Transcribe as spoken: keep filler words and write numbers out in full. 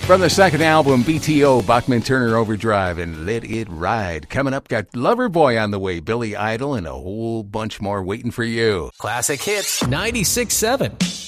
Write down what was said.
From the second album, B T O, Bachman Turner Overdrive, and Let It Ride. Coming up, got Loverboy on the way, Billy Idol, and a whole bunch more waiting for you. Classic Hits ninety-six point seven.